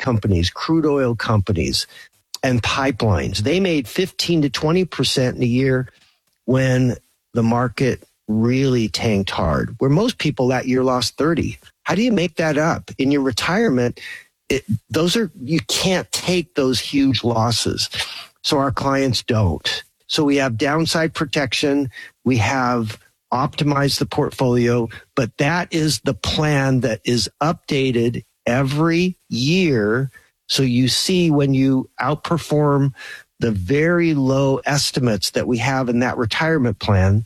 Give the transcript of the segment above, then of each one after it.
companies, crude oil companies, and pipelines. They made 15 to 20% in a year when the market really tanked hard, where most people that year lost 30. How do you make that up? In your retirement, you can't take those huge losses. So our clients don't. So we have downside protection. We have optimized the portfolio, but that is the plan that is updated every year. So you see when you outperform the very low estimates that we have in that retirement plan,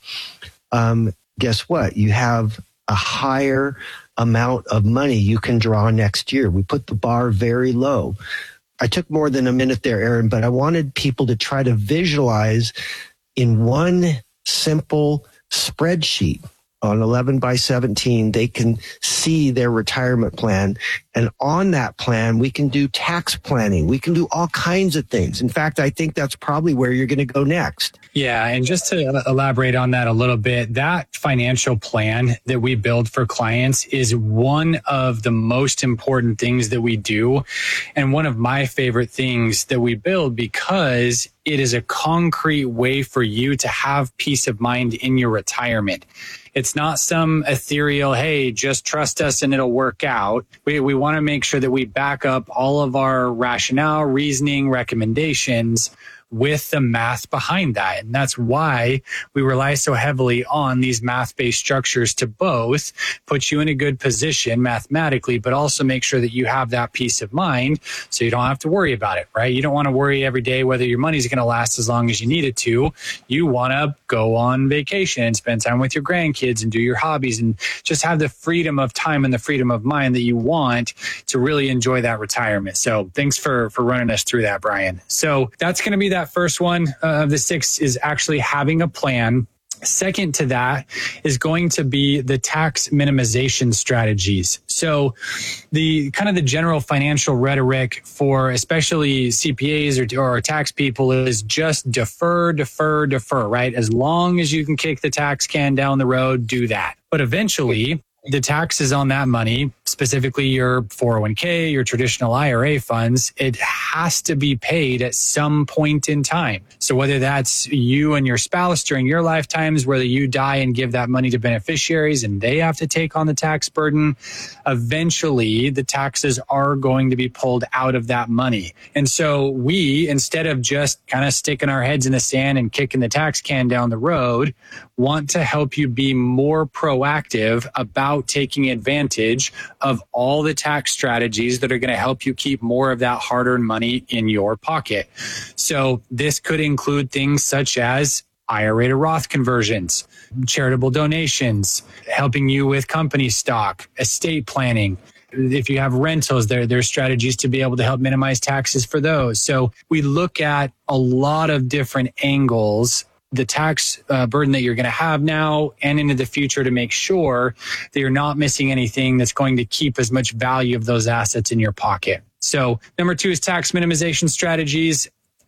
guess what? You have a higher amount of money you can draw next year. We put the bar very low. I took more than a minute there, Aaron, but I wanted people to try to visualize in one simple spreadsheet on 11 by 17, they can see their retirement plan. And on that plan, we can do tax planning. We can do all kinds of things. In fact, I think that's probably where you're going to go next. Yeah. And just to elaborate on that a little bit, that financial plan that we build for clients is one of the most important things that we do. And one of my favorite things that we build because it is a concrete way for you to have peace of mind in your retirement. It's not some ethereal, hey, just trust us and it'll work out. We want to make sure that we back up all of our rationale, reasoning, recommendations with the math behind that. And that's why we rely so heavily on these math-based structures to both put you in a good position mathematically, but also make sure that you have that peace of mind so you don't have to worry about it, right? You don't want to worry every day whether your money's going to last as long as you need it to. You want to go on vacation and spend time with your grandkids and do your hobbies and just have the freedom of time and the freedom of mind that you want to really enjoy that retirement. So thanks for running us through that, Brian. So that's going to be that first one of the 6 is actually having a plan. Second to that is going to be the tax minimization strategies. So the kind of the general financial rhetoric for especially CPAs or tax people is just defer, right? As long as you can kick the tax can down the road, do that. But eventually the taxes on that money, specifically your 401k, your traditional IRA funds, it has to be paid at some point in time. So whether that's you and your spouse during your lifetimes, whether you die and give that money to beneficiaries and they have to take on the tax burden, eventually the taxes are going to be pulled out of that money. And so we, instead of just kind of sticking our heads in the sand and kicking the tax can down the road, want to help you be more proactive about taking advantage of all the tax strategies that are going to help you keep more of that hard-earned money in your pocket. So this could include things such as IRA to Roth conversions, charitable donations, helping you with company stock, estate planning. If you have rentals, there's strategies to be able to help minimize taxes for those. So we look at a lot of different angles, the tax burden that you're going to have now and into the future to make sure that you're not missing anything that's going to keep as much value of those assets in your pocket. So number 2 is tax minimization strategies.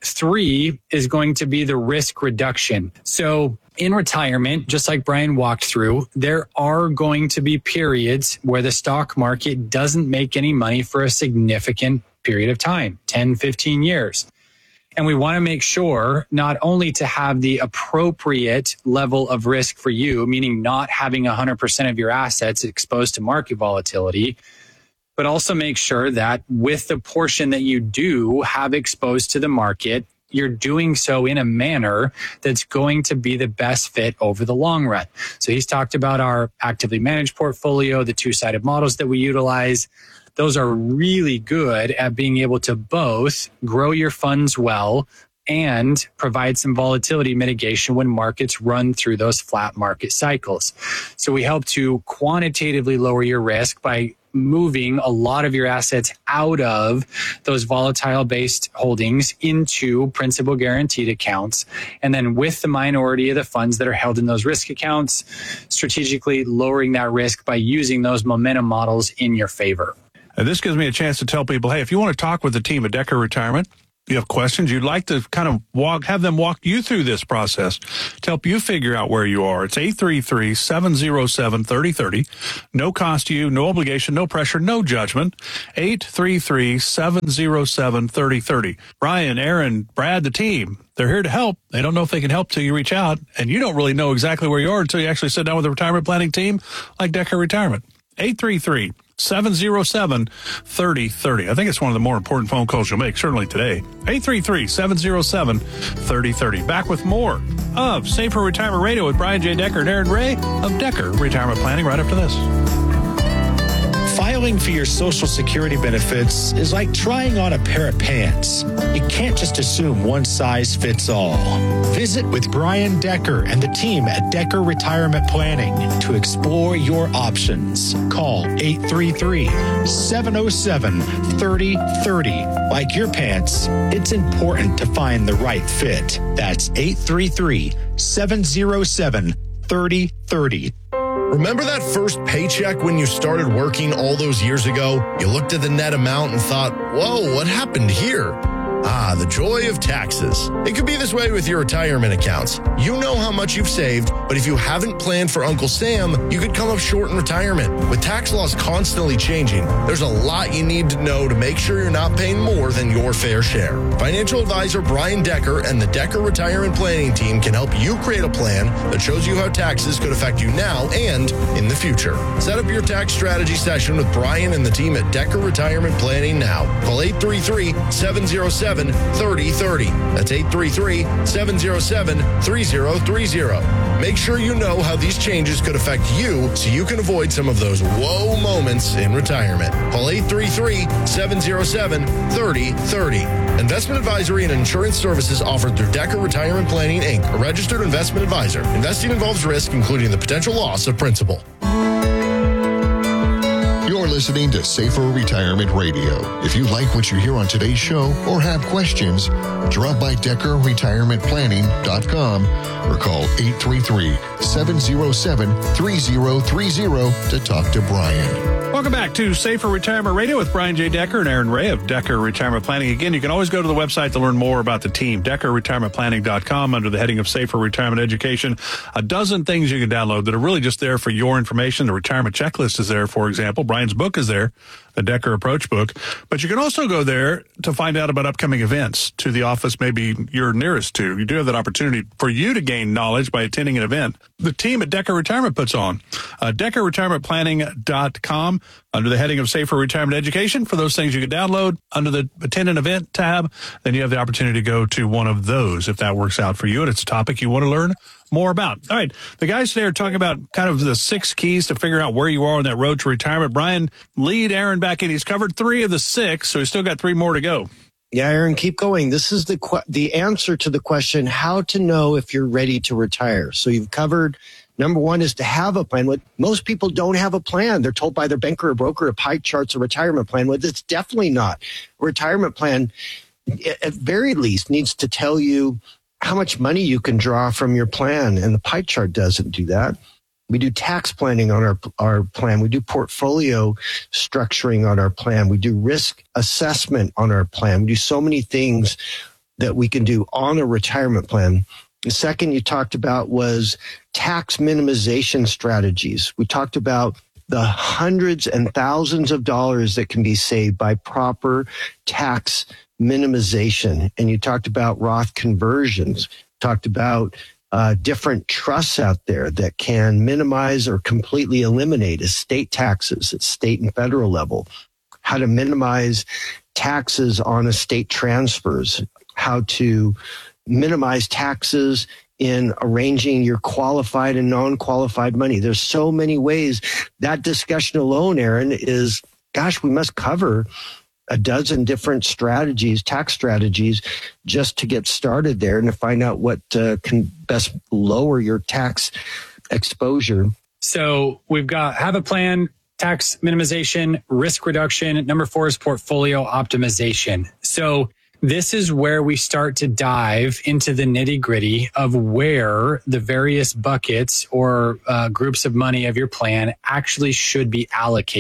3 is going to be the risk reduction. So in retirement, just like Brian walked through, there are going to be periods where the stock market doesn't make any money for a significant period of time, 10, 15 years. And we want to make sure not only to have the appropriate level of risk for you, meaning not having 100% of your assets exposed to market volatility, but also make sure that with the portion that you do have exposed to the market, you're doing so in a manner that's going to be the best fit over the long run. So he's talked about our actively managed portfolio, the 2-sided models that we utilize. Those are really good at being able to both grow your funds well and provide some volatility mitigation when markets run through those flat market cycles. So we help to quantitatively lower your risk by moving a lot of your assets out of those volatile-based holdings into principal guaranteed accounts. And then with the minority of the funds that are held in those risk accounts, strategically lowering that risk by using those momentum models in your favor. This gives me a chance to tell people, hey, if you want to talk with the team at Decker Retirement, you have questions, you'd like to kind of have them walk you through this process to help you figure out where you are. It's 833-707-3030. No cost to you, no obligation, no pressure, no judgment. 833-707-3030. Brian, Aaron, Brad, the team, they're here to help. They don't know if they can help till you reach out, and you don't really know exactly where you are until you actually sit down with a retirement planning team like Decker Retirement. 833-707-3030. I think it's one of the more important phone calls you'll make, certainly today. 833-707-3030. Back with more of Safer Retirement Radio with Brian J. Decker and Aaron Ray of Decker Retirement Planning right after this. Filing for your Social Security benefits is like trying on a pair of pants. You can't just assume one size fits all. Visit with Brian Decker and the team at Decker Retirement Planning to explore your options. Call 833-707-3030. Like your pants, it's important to find the right fit. That's 833-707-3030. Remember that first paycheck when you started working all those years ago? You looked at the net amount and thought, whoa, what happened here? Ah, the joy of taxes. It could be this way with your retirement accounts. You know how much you've saved, but if you haven't planned for Uncle Sam, you could come up short in retirement. With tax laws constantly changing, there's a lot you need to know to make sure you're not paying more than your fair share. Financial advisor Brian Decker and the Decker Retirement Planning Team can help you create a plan that shows you how taxes could affect you now and in the future. Set up your tax strategy session with Brian and the team at Decker Retirement Planning now. Call 833-707-3030. That's 833-707-3030. Make sure you know how these changes could affect you so you can avoid some of those whoa moments in retirement. Call 833-707-3030. Investment advisory and insurance services offered through Decker Retirement Planning, Inc., a registered investment advisor. Investing involves risk, including the potential loss of principal. You're listening to Safer Retirement Radio. If you like what you hear on today's show or have questions, drop by DeckerRetirementPlanning.com or call 833-707-3030 to talk to Brian. Welcome back to Safer Retirement Radio with Brian J. Decker and Aaron Ray of Decker Retirement Planning. Again, you can always go to the website to learn more about the team, DeckerRetirementPlanning.com, under the heading of Safer Retirement Education. A dozen things you can download that are really just there for your information. The retirement checklist is there, for example. Brian's book is there, the Decker Approach book. But you can also go there to find out about upcoming events to the office maybe you're nearest to. You do have that opportunity for you to gain knowledge by attending an event the team at Decker Retirement puts on. DeckerRetirementPlanning.com under the heading of Safer Retirement Education. For those things you can download under the Attend an Event tab, then you have the opportunity to go to one of those if that works out for you and it's a topic you want to learn more about. All right. The guys today are talking about kind of the 6 keys to figure out where you are on that road to retirement. Brian, lead Aaron back in. He's covered 3 of the 6, so he's still got 3 more to go. Yeah, Aaron, keep going. This is the answer to the question, how to know if you're ready to retire. So you've covered, number 1 is to have a plan. Most people don't have a plan. They're told by their banker or broker a pie chart's a retirement plan. Well, it's definitely not. A retirement plan, at very least, needs to tell you how much money you can draw from your plan, and the pie chart doesn't do that. We do tax planning on our plan. We do portfolio structuring on our plan. We do risk assessment on our plan. We do so many things that we can do on a retirement plan. The second you talked about was tax minimization strategies. We talked about the hundreds and thousands of dollars that can be saved by proper tax minimization. And you talked about Roth conversions, talked about different trusts out there that can minimize or completely eliminate estate taxes at state and federal level, how to minimize taxes on estate transfers, how to minimize taxes in arranging your qualified and non-qualified money. There's so many ways. That discussion alone, Aaron, is, gosh, we must cover a dozen different strategies, tax strategies, just to get started there and to find out what can best lower your tax exposure. So we've got have a plan, tax minimization, risk reduction. Number 4 is portfolio optimization. So this is where we start to dive into the nitty gritty of where the various buckets or groups of money of your plan actually should be allocated.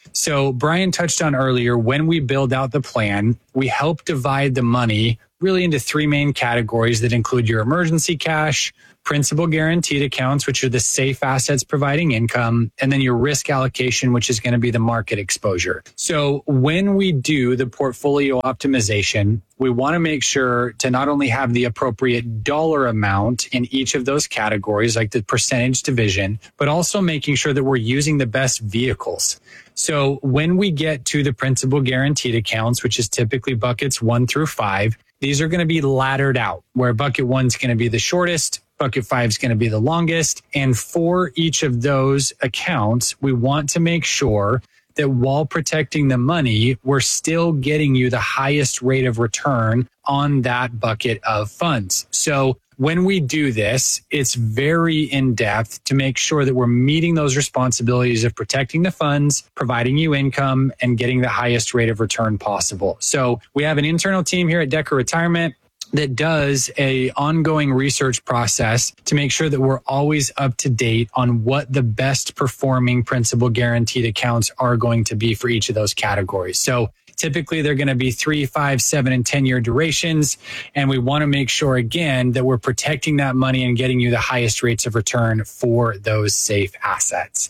So Brian touched on earlier, when we build out the plan, we help divide the money really into three main categories that include your emergency cash, principal guaranteed accounts, which are the safe assets providing income, and then your risk allocation, which is going to be the market exposure. So when we do the portfolio optimization, we want to make sure to not only have the appropriate dollar amount in each of those categories, like the percentage division, but also making sure that we're using the best vehicles. So when we get to the principal guaranteed accounts, which is typically buckets 1 through 5, these are going to be laddered out, where bucket 1 is going to be the shortest, bucket 5 is going to be the longest. And for each of those accounts, we want to make sure that while protecting the money, we're still getting you the highest rate of return on that bucket of funds. So when we do this, it's very in-depth to make sure that we're meeting those responsibilities of protecting the funds, providing you income, and getting the highest rate of return possible. So we have an internal team here at Decker Retirement that does a ongoing research process to make sure that we're always up to date on what the best performing principal guaranteed accounts are going to be for each of those categories. So typically they're going to be 3, 5, 7, and 10-year durations. And we want to make sure, again, that we're protecting that money and getting you the highest rates of return for those safe assets.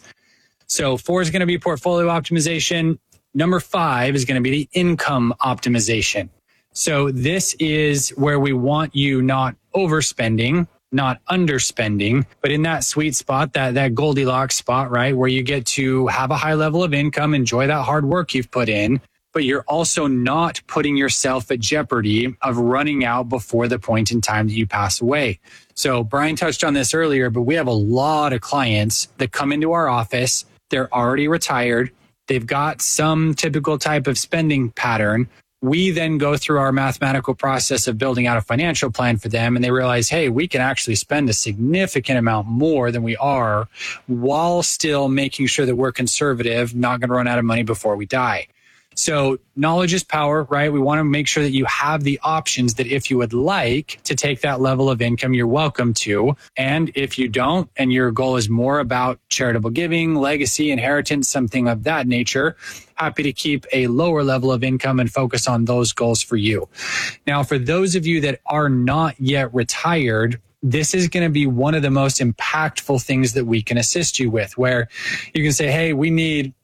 So 4 is going to be portfolio optimization. Number 5 is going to be the income optimization. So this is where we want you not overspending, not underspending, but in that sweet spot, that Goldilocks spot, right? Where you get to have a high level of income, enjoy that hard work you've put in, but you're also not putting yourself at jeopardy of running out before the point in time that you pass away. So Brian touched on this earlier, but we have a lot of clients that come into our office. They're already retired. They've got some typical type of spending pattern. We then go through our mathematical process of building out a financial plan for them, and they realize, hey, we can actually spend a significant amount more than we are while still making sure that we're conservative, not going to run out of money before we die. So knowledge is power, right? We want to make sure that you have the options that if you would like to take that level of income, you're welcome to. And if you don't, and your goal is more about charitable giving, legacy, inheritance, something of that nature, happy to keep a lower level of income and focus on those goals for you. Now, for those of you that are not yet retired, this is going to be one of the most impactful things that we can assist you with, where you can say, hey, we need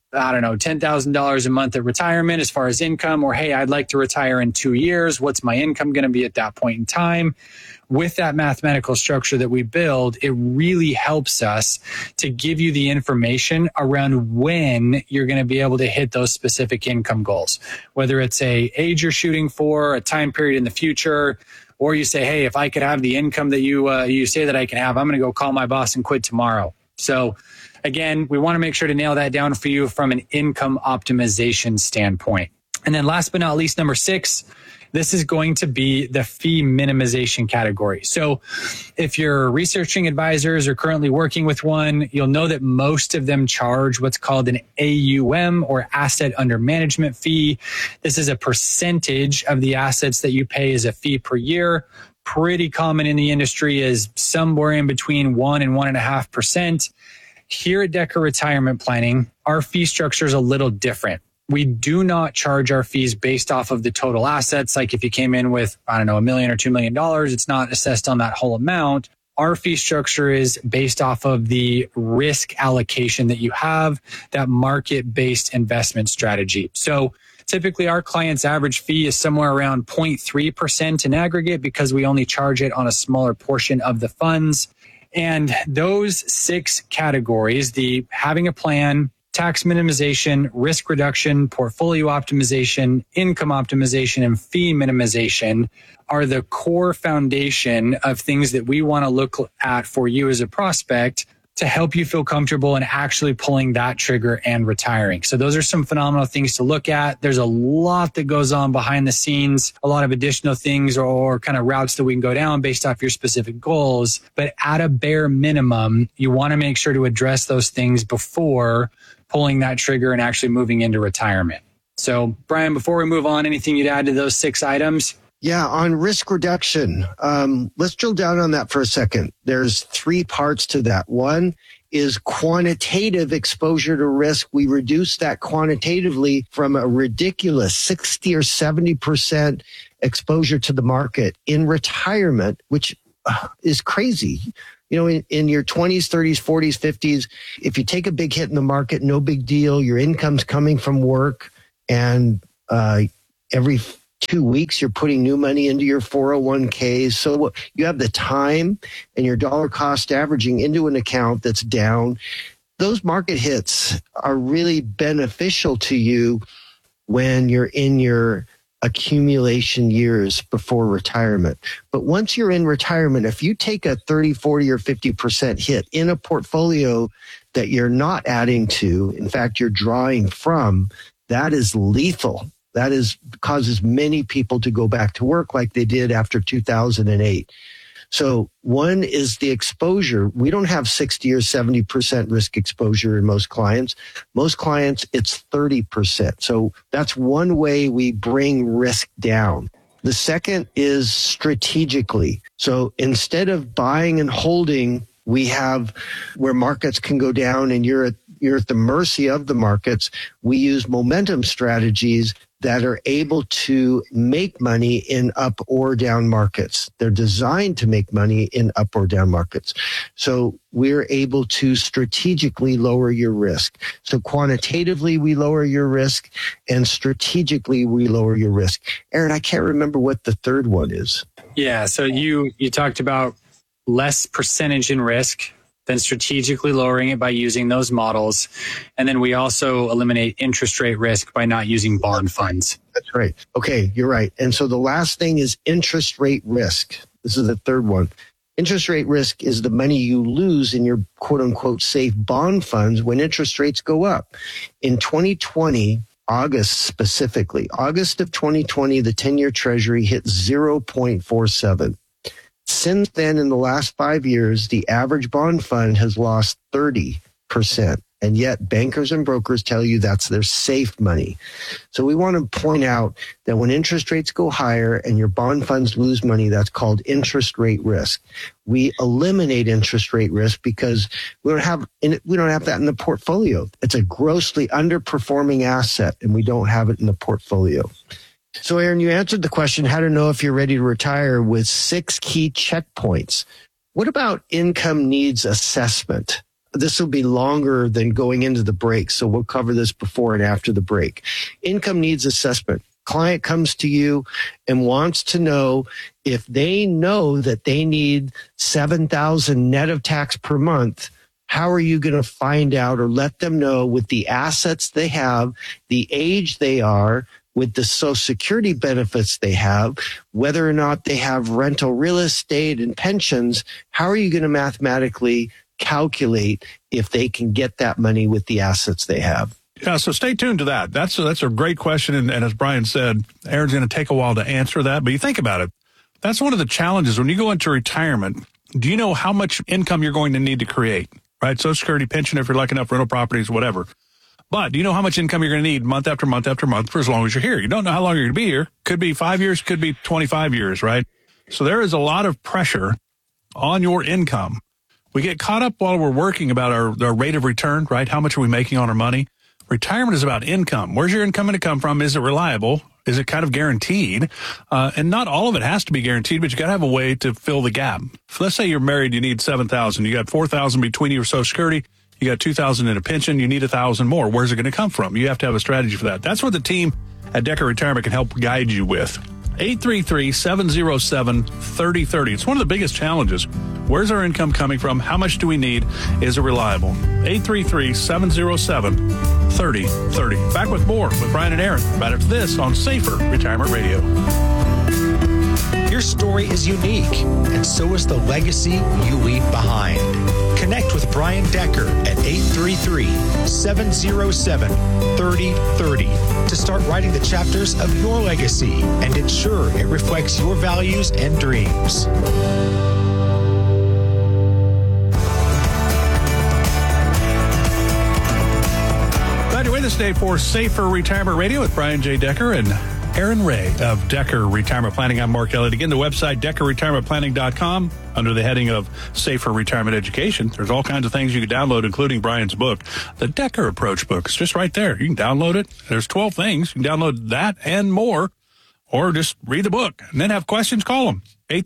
$10,000 a month at retirement as far as income, or, hey, I'd like to retire in 2 years. What's my income going to be at that point in time? With that mathematical structure that we build, it really helps us to give you the information around when you're going to be able to hit those specific income goals, whether it's a age you're shooting for, a time period in the future, or you say, hey, if I could have the income that you say that I can have, I'm going to go call my boss and quit tomorrow. So again, we want to make sure to nail that down for you from an income optimization standpoint. And then last but not least, number 6, this is going to be the fee minimization category. So if you're researching advisors or currently working with one, you'll know that most of them charge what's called an AUM, or asset under management fee. This is a percentage of the assets that you pay as a fee per year. Pretty common in the industry is somewhere in between 1 and 1.5%. Here at Decker Retirement Planning, our fee structure is a little different. We do not charge our fees based off of the total assets. Like if you came in with, $1 million or $2 million, it's not assessed on that whole amount. Our fee structure is based off of the risk allocation that you have, that market-based investment strategy. So typically our client's average fee is somewhere around 0.3% in aggregate, because we only charge it on a smaller portion of the funds. And those 6 categories, the having a plan, tax minimization, risk reduction, portfolio optimization, income optimization, and fee minimization, are the core foundation of things that we want to look at for you as a prospect to help you feel comfortable in actually pulling that trigger and retiring. So those are some phenomenal things to look at. There's a lot that goes on behind the scenes, a lot of additional things or kind of routes that we can go down based off your specific goals. But at a bare minimum, you want to make sure to address those things before pulling that trigger and actually moving into retirement. So Brian, before we move on, anything you'd add to those 6 items? Yeah, on risk reduction, let's drill down on that for a second. There's 3 parts to that. One is quantitative exposure to risk. We reduce that quantitatively from a ridiculous 60 or 70% exposure to the market in retirement, which is crazy. In your 20s, 30s, 40s, 50s, if you take a big hit in the market, no big deal. Your income's coming from work, and every 2 weeks you're putting new money into your 401ks. So you have the time and your dollar cost averaging into an account that's down. Those market hits are really beneficial to you when you're in your accumulation years before retirement. But once you're in retirement, if you take a 30, 40, or 50% hit in a portfolio that you're not adding to, in fact, you're drawing from, that is lethal. That causes many people to go back to work like they did after 2008. So one is the exposure. We don't have 60 or 70% risk exposure in most clients. Most clients, it's 30%. So that's one way we bring risk down. The second is strategically. So instead of buying and holding, we have where markets can go down and you're at the mercy of the markets. We use momentum strategies that are able to make money in up or down markets. They're designed to make money in up or down markets. So we're able to strategically lower your risk. So quantitatively, we lower your risk, and strategically, we lower your risk. Aaron, I can't remember what the third one is. Yeah, so you talked about less percentage in risk, then strategically lowering it by using those models. And then we also eliminate interest rate risk by not using bond funds. That's right. Okay, you're right. And so the last thing is interest rate risk. This is the third one. Interest rate risk is the money you lose in your quote unquote safe bond funds when interest rates go up. In 2020, August specifically, August of 2020, the 10-year Treasury hit 0.47. Since then, in the last 5 years, the average bond fund has lost 30%. And yet bankers and brokers tell you that's their safe money. So we want to point out that when interest rates go higher and your bond funds lose money, that's called interest rate risk. We eliminate interest rate risk because we don't have that in the portfolio. It's a grossly underperforming asset, and we don't have it in the portfolio. So, Aaron, you answered the question, how to know if you're ready to retire, with 6 key checkpoints. What about income needs assessment? This will be longer than going into the break, so we'll cover this before and after the break. Income needs assessment. Client comes to you and wants to know if they know that they need $7,000 net of tax per month. How are you going to find out or let them know with the assets they have, the age they are, with the Social Security benefits they have, whether or not they have rental real estate and pensions? How are you going to mathematically calculate if they can get that money with the assets they have? Yeah, so stay tuned to that. That's a great question. And as Brian said, Aaron's going to take a while to answer that. But you think about it. That's one of the challenges. When you go into retirement, do you know how much income you're going to need to create? Right? Social Security, pension, if you're lucky enough, rental properties, whatever. But do you know how much income you're going to need month after month after month for as long as you're here? You don't know how long you're going to be here. Could be 5 years, could be 25 years, right? So there is a lot of pressure on your income. We get caught up while we're working about our rate of return, right? How much are we making on our money? Retirement is about income. Where's your income going to come from? Is it reliable? Is it kind of guaranteed? And not all of it has to be guaranteed, but you got to have a way to fill the gap. If, let's say you're married, you need $7,000. You got $4,000 between your Social Security. You got $2,000 in a pension. You need $1,000 more. Where's it going to come from? You have to have a strategy for that. That's what the team at Decker Retirement can help guide you with. 833-707-3030. It's one of the biggest challenges. Where's our income coming from? How much do we need? Is it reliable? 833-707-3030. Back with more with Brian and Aaron right after this on Safer Retirement Radio. Your story is unique, and so is the legacy you leave behind. Connect with Brian Decker at 833-707-3030 to start writing the chapters of your legacy and ensure it reflects your values and dreams. Glad you're with us today for Safer Retirement Radio with Brian J. Decker. And Aaron Ray of Decker Retirement Planning. I'm Mark Elliott. Again, the website, DeckerRetirementPlanning.com. Under the heading of Safer Retirement Education, there's all kinds of things you can download, including Brian's book, the Decker Approach book. It's just right there. You can download it. There's 12 things. You can download that and more, or just read the book and then have questions. Call them.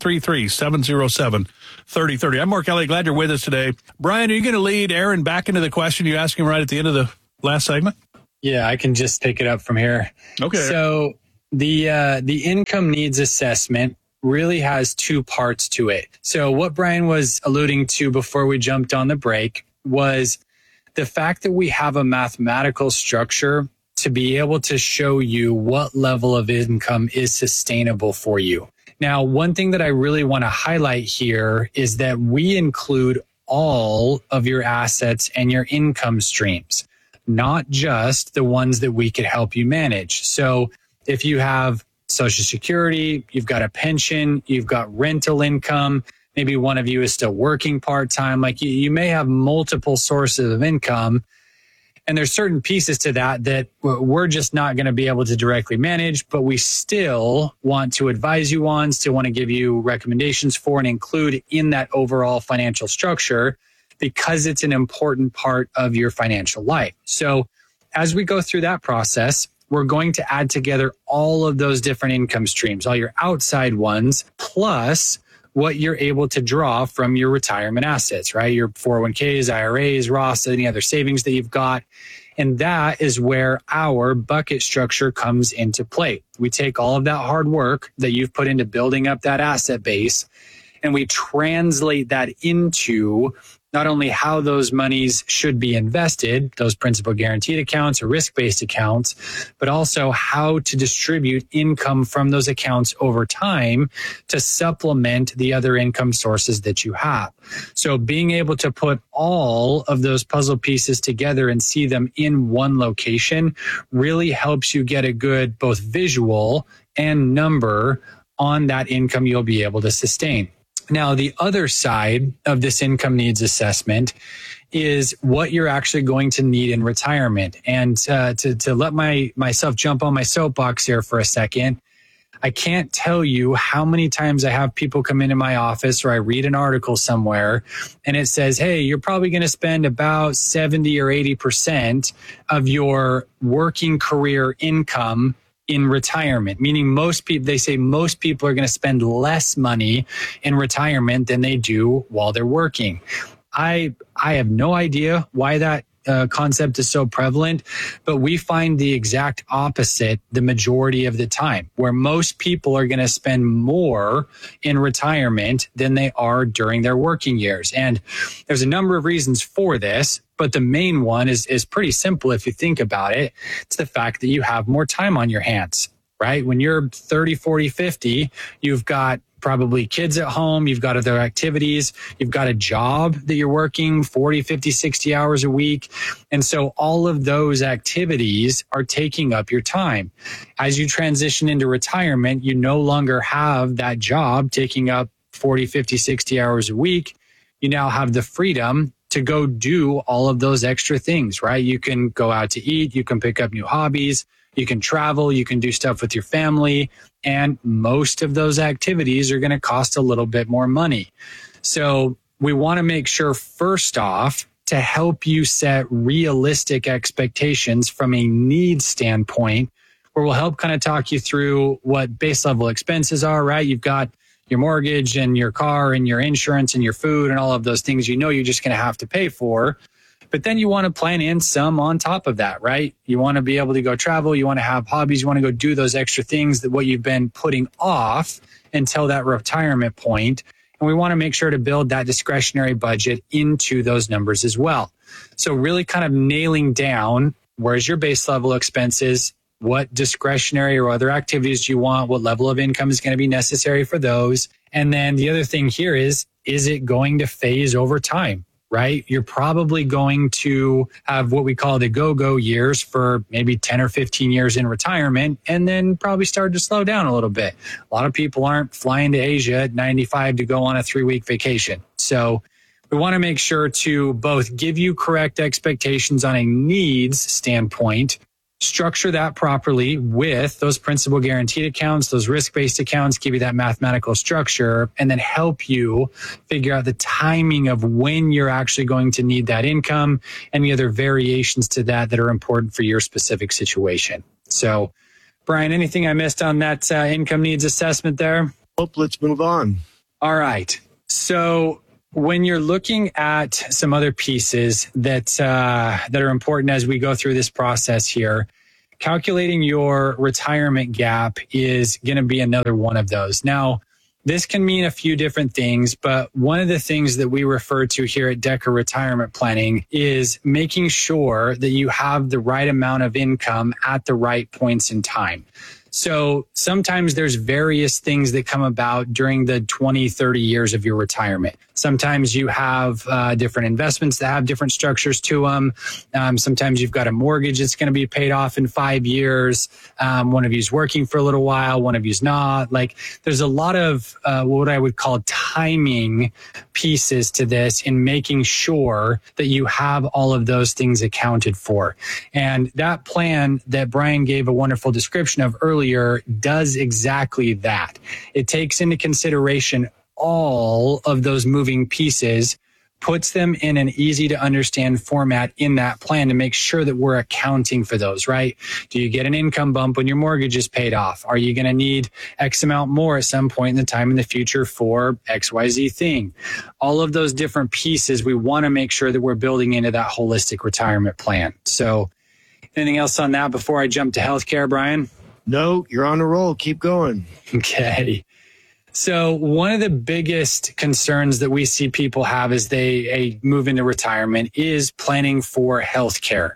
833-707-3030. I'm Mark Elliott. Glad you're with us today. Brian, are you going to lead Aaron back into the question you asked him right at the end of the last segment? Yeah, I can just pick it up from here. Okay. So the income needs assessment really has two parts to it. So what Brian was alluding to before we jumped on the break was the fact that we have a mathematical structure to be able to show you what level of income is sustainable for you. Now, one thing that I really want to highlight here is that we include all of your assets and your income streams, not just the ones that we could help you manage. So if you have Social Security, you've got a pension, you've got rental income, maybe one of you is still working part-time, like you may have multiple sources of income. And there's certain pieces to that we're just not going to be able to directly manage, but we still want to advise you on, still want to give you recommendations for and include in that overall financial structure because it's an important part of your financial life. So as we go through that process, we're going to add together all of those different income streams, all your outside ones, plus what you're able to draw from your retirement assets, right? Your 401ks, IRAs, Roths, any other savings that you've got. And that is where our bucket structure comes into play. We take all of that hard work that you've put into building up that asset base, and we translate that into not only how those monies should be invested, those principal guaranteed accounts or risk-based accounts, but also how to distribute income from those accounts over time to supplement the other income sources that you have. So being able to put all of those puzzle pieces together and see them in one location really helps you get a good both visual and number on that income you'll be able to sustain. Now, the other side of this income needs assessment is what you're actually going to need in retirement. And to let myself jump on my soapbox here for a second, I can't tell you how many times I have people come into my office or I read an article somewhere and it says, hey, you're probably going to spend about 70 or 80% of your working career income in retirement, meaning most people, they say most people are going to spend less money in retirement than they do while they're working. I have no idea why that concept is so prevalent, but we find the exact opposite the majority of the time, where most people are going to spend more in retirement than they are during their working years. And there's a number of reasons for this, but the main one is pretty simple if you think about it. It's the fact that you have more time on your hands, right? When you're 30, 40, 50, you've got probably kids at home, you've got other activities, you've got a job that you're working 40, 50, 60 hours a week. And so all of those activities are taking up your time. As you transition into retirement, you no longer have that job taking up 40, 50, 60 hours a week. You now have the freedom to go do all of those extra things, right? You can go out to eat, you can pick up new hobbies, you can travel, you can do stuff with your family, and most of those activities are going to cost a little bit more money. So we want to make sure, first off, to help you set realistic expectations from a needs standpoint, where we'll help kind of talk you through what base level expenses are, right? You've got your mortgage and your car and your insurance and your food and all of those things you know you're just going to have to pay for. But then you want to plan in some on top of that, right? You want to be able to go travel. You want to have hobbies. You want to go do those extra things that what you've been putting off until that retirement point. And we want to make sure to build that discretionary budget into those numbers as well. So really kind of nailing down where's your base level expenses, what discretionary or other activities you want, what level of income is going to be necessary for those. And then the other thing here is it going to phase over time? Right? You're probably going to have what we call the go-go years for maybe 10 or 15 years in retirement, and then probably start to slow down a little bit. A lot of people aren't flying to Asia at 95 to go on a 3-week vacation. So we want to make sure to both give you correct expectations on a needs standpoint, structure that properly with those principal guaranteed accounts, those risk-based accounts, give you that mathematical structure, and then help you figure out the timing of when you're actually going to need that income, any other variations to that that are important for your specific situation. So, Brian, anything I missed on that income needs assessment there? Nope, let's move on. All right. So when you're looking at some other pieces that are important as we go through this process here, calculating your retirement gap is going to be another one of those. Now, this can mean a few different things, but one of the things that we refer to here at Decker Retirement Planning is making sure that you have the right amount of income at the right points in time. So sometimes there's various things that come about during the 20, 30 years of your retirement. Sometimes you have different investments that have different structures to them. Sometimes you've got a mortgage that's going to be paid off in 5 years. One of you's working for a little while, one of you's not. Like, there's a lot of what I would call timing pieces to this in making sure that you have all of those things accounted for. And that plan that Brian gave a wonderful description of earlier does exactly that. It takes into consideration all of those moving pieces, puts them in an easy to understand format in that plan to make sure that we're accounting for those, right? Do you get an income bump when your mortgage is paid off? Are you going to need X amount more at some point in the time in the future for XYZ thing? All of those different pieces, we want to make sure that we're building into that holistic retirement plan. So anything else on that before I jump to healthcare, Brian? No, you're on a roll. Keep going. Okay. So one of the biggest concerns that we see people have as they move into retirement is planning for healthcare.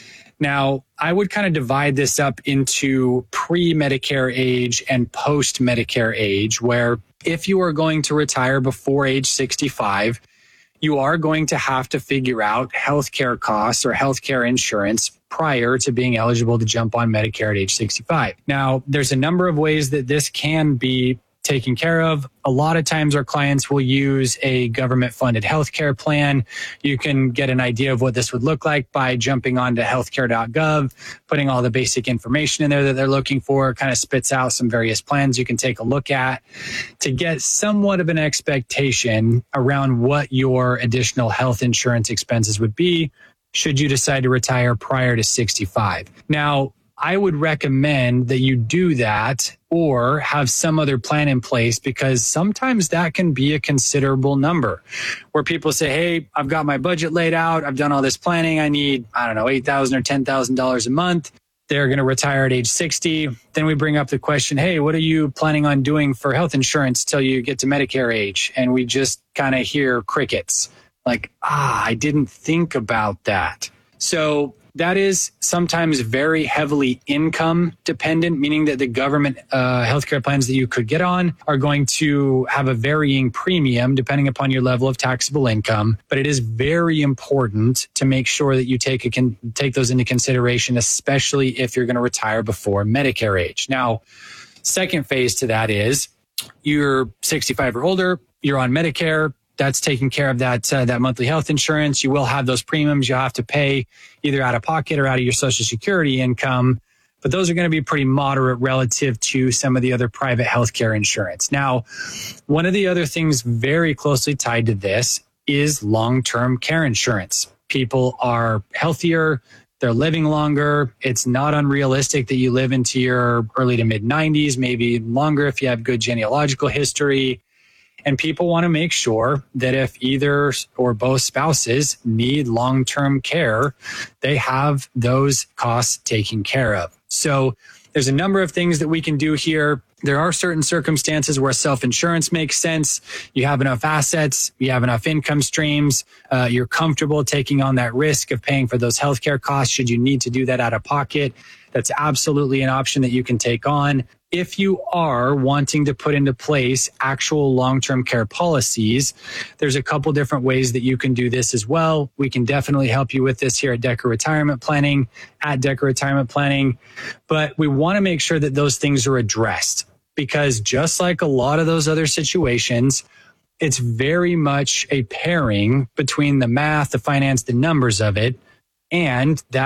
Now, I would kind of divide this up into pre-Medicare age and post-Medicare age, where if you are going to retire before age 65, you are going to have to figure out healthcare costs or healthcare insurance prior to being eligible to jump on Medicare at age 65. Now, there's a number of ways that this can be taken care of. A lot of times our clients will use a government-funded healthcare plan. You can get an idea of what this would look like by jumping onto healthcare.gov, putting all the basic information in there that they're looking for. It kind of spits out some various plans you can take a look at to get somewhat of an expectation around what your additional health insurance expenses would be should you decide to retire prior to 65. Now, I would recommend that you do that or have some other plan in place, because sometimes that can be a considerable number where people say, hey, I've got my budget laid out. I've done all this planning. I need, $8,000 or $10,000 a month. They're going to retire at age 60. Then we bring up the question, hey, what are you planning on doing for health insurance till you get to Medicare age? And we just kind of hear crickets like, I didn't think about that. So that is sometimes very heavily income dependent, meaning that the government healthcare plans that you could get on are going to have a varying premium depending upon your level of taxable income. But it is very important to make sure that you take those into consideration, especially if you're going to retire before Medicare age. Now, second phase to that is you're 65 or older, you're on Medicare. That's taking care of that monthly health insurance. You will have those premiums you'll have to pay either out of pocket or out of your Social Security income. But those are going to be pretty moderate relative to some of the other private healthcare insurance. Now, one of the other things very closely tied to this is long-term care insurance. People are healthier. They're living longer. It's not unrealistic that you live into your early to mid 90s, maybe longer if you have good genealogical history. And people want to make sure that if either or both spouses need long-term care, they have those costs taken care of. So there's a number of things that we can do here. There are certain circumstances where self-insurance makes sense. You have enough assets, you have enough income streams, you're comfortable taking on that risk of paying for those healthcare costs should you need to do that out of pocket. That's absolutely an option that you can take on. If you are wanting to put into place actual long-term care policies, there's a couple different ways that you can do this as well. We can definitely help you with this here at Decker Retirement Planning, at Decker Retirement Planning. But we want to make sure that those things are addressed, because just like a lot of those other situations, it's very much a pairing between the math, the finance, the numbers of it, and that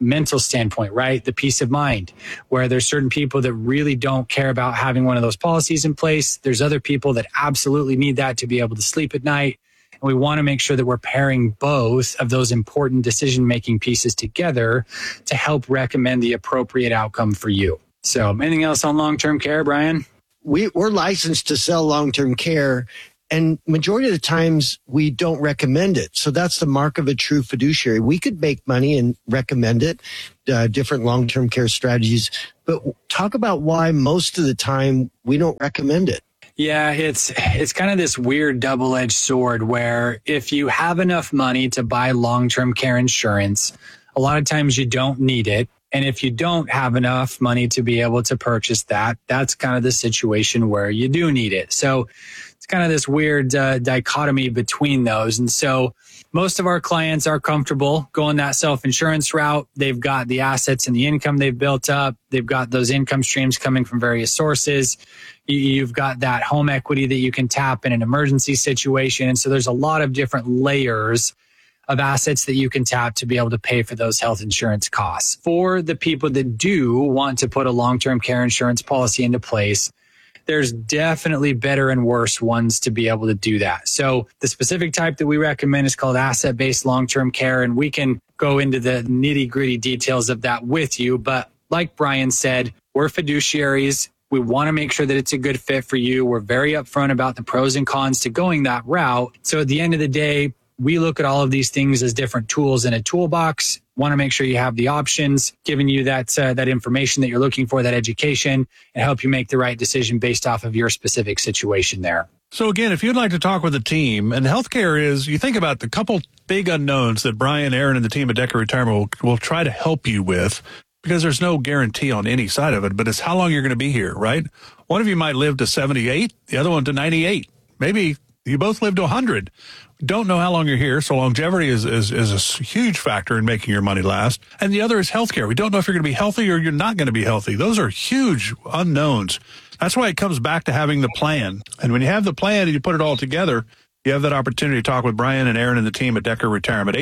mental standpoint, right? The peace of mind, where there's certain people that really don't care about having one of those policies in place. There's other people that absolutely need that to be able to sleep at night. And we want to make sure that we're pairing both of those important decision-making pieces together to help recommend the appropriate outcome for you. So anything else on long-term care, Brian? We're licensed to sell long-term care, and majority of the times we don't recommend it. So that's the mark of a true fiduciary. We could make money and recommend it, different long-term care strategies, but talk about why most of the time we don't recommend it. Yeah, it's kind of this weird double-edged sword where if you have enough money to buy long-term care insurance, a lot of times you don't need it. And if you don't have enough money to be able to purchase that, that's kind of the situation where you do need it. So it's kind of this weird dichotomy between those. And so most of our clients are comfortable going that self-insurance route. They've got the assets and the income they've built up. They've got those income streams coming from various sources. You've got that home equity that you can tap in an emergency situation. And so there's a lot of different layers of assets that you can tap to be able to pay for those health insurance costs. For the people that do want to put a long-term care insurance policy into place, there's definitely better and worse ones to be able to do that. So the specific type that we recommend is called asset-based long-term care, and we can go into the nitty-gritty details of that with you. But like Brian said, we're fiduciaries. We want to make sure that it's a good fit for you. We're very upfront about the pros and cons to going that route. So at the end of the day, we look at all of these things as different tools in a toolbox. Want to make sure you have the options, giving you that information that you're looking for, that education, and help you make the right decision based off of your specific situation there. So again, if you'd like to talk with the team, and healthcare is, you think about the couple big unknowns that Brian, Aaron, and the team at Decker Retirement will try to help you with, because there's no guarantee on any side of it, but it's how long you're going to be here, right? One of you might live to 78, the other one to 98. Maybe you both live to 100. Don't know how long you're here, so longevity is a huge factor in making your money last. And the other is healthcare. We don't know if you're going to be healthy or you're not going to be healthy. Those are huge unknowns. That's why it comes back to having the plan. And when you have the plan and you put it all together, you have that opportunity to talk with Brian and Aaron and the team at Decker Retirement.